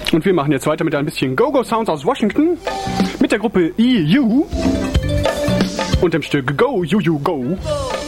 Und wir machen jetzt weiter mit ein bisschen Go-Go-Sounds aus Washington mit der Gruppe EU und dem Stück Go, You, You, Go.